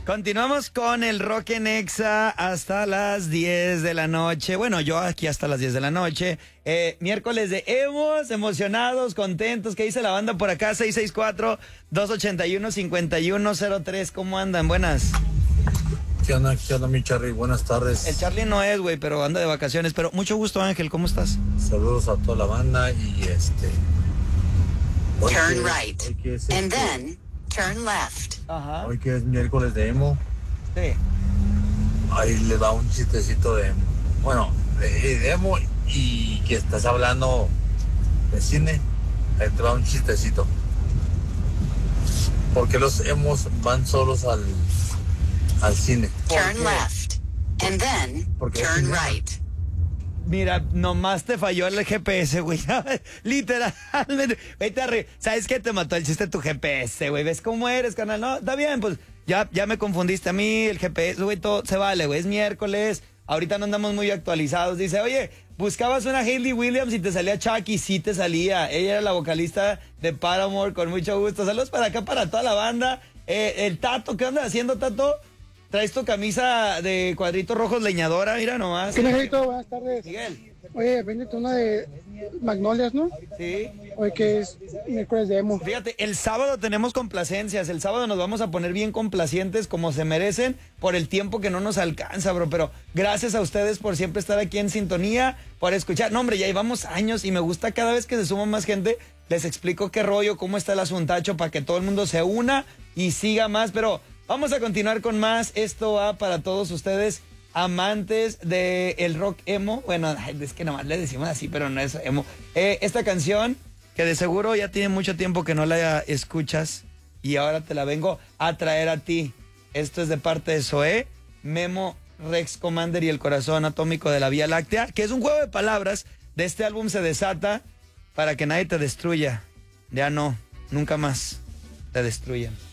Continuamos con el Rock en Exa hasta las 10 de la noche. Bueno, yo aquí hasta las 10 de la noche. Miércoles de emos, emocionados, contentos. ¿Qué dice la banda por acá? 664-281-5103. ¿Cómo andan? Buenas. ¿Qué onda, mi Charlie? Buenas tardes. El Charlie no es, güey, pero anda de vacaciones. Pero mucho gusto, Ángel. ¿Cómo estás? Saludos a toda la banda y Turn right, and then turn left. Ajá. Hoy que es miércoles de emo, Sí. ahí le va un chistecito de emo. Bueno, de emo y que estás hablando de cine, ahí te va un chistecito. ¿Por qué los emos van solos al cine? Turn left, and then Porque turn es right. Mira, nomás te falló el GPS, güey. Literalmente. Vete ¿Sabes qué? Te mató el chiste tu GPS, güey. ¿Ves cómo eres, carnal? No, está bien, pues ya me confundiste a mí, el GPS, güey, todo se vale, güey. Es miércoles, ahorita no andamos muy actualizados. Dice, oye, buscabas una Hayley Williams y te salía Chucky. Sí te salía. Ella era la vocalista de Paramore, con mucho gusto. Saludos para acá, para toda la banda. El Tato, ¿qué andas haciendo, Tato? Traes tu camisa de cuadritos rojos leñadora, mira nomás. ¿Qué necesito? Buenas tardes. Miguel. Oye, véndete una de Magnolias, ¿no? Sí. Hoy que es miércoles de emo. Fíjate, el sábado tenemos complacencias. El sábado nos vamos a poner bien complacientes como se merecen por el tiempo que no nos alcanza, bro. Pero gracias a ustedes por siempre estar aquí en sintonía, por escuchar. No, hombre, ya llevamos años y me gusta cada vez que se suma más gente. Les explico qué rollo, cómo está el asuntacho para que todo el mundo se una y siga más. Pero vamos a continuar con más. Esto va para todos ustedes, amantes del rock emo. Bueno, es que nomás le decimos así, pero no es emo. Esta canción, que de seguro ya tiene mucho tiempo que no la escuchas y ahora te la vengo a traer a ti. Esto es de parte de Zoé, Memo, Rex Commander y el corazón atómico de la Vía Láctea, que es un juego de palabras de este álbum Se Desata, para que nadie te destruya. Ya no, nunca más te destruyan.